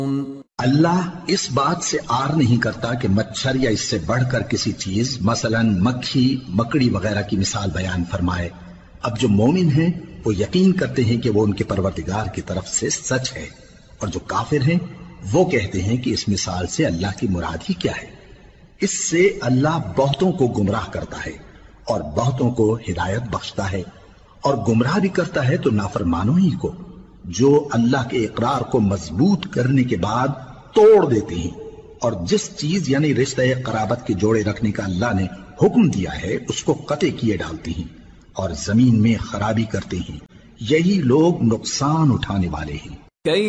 अल्लाह इस बात से आर नहीं करता कि मच्छर या इससे बढ़कर किसी चीज मसलन मक्खी मकड़ी वगैरह की मिसाल बयान फरमाए। अब जो मोमिन हैं वो यकीन करते हैं कि वो उनके परवरदिगार की तरफ से सच है, और जो काफिर हैं वो कहते हैं कि इस मिसाल से अल्लाह की मुराद ही क्या है। इससे अल्लाह बहुतों को गुमराह करता है और बहुतों को हिदायत बख्शता है, और गुमराह भी करता है तो नाफरमानों ही को, जो अल्लाह के इकरार को मजबूत करने के बाद तोड़ देते हैं, और जिस चीज यानी रिश्ते कराबत के जोड़े रखने का अल्लाह ने हुक्म दिया है उसको कते किए डालते हैं और जमीन में खराबी करते हैं। यही लोग नुकसान उठाने वाले हैं।